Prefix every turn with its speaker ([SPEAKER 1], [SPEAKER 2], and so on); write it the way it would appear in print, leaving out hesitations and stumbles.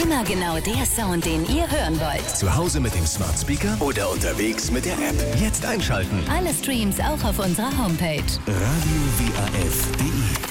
[SPEAKER 1] Immer genau der Sound, den ihr hören wollt.
[SPEAKER 2] Zu Hause mit dem Smart Speaker oder unterwegs mit der App. Jetzt einschalten.
[SPEAKER 1] Alle Streams auch auf unserer Homepage.
[SPEAKER 2] radioWAF.de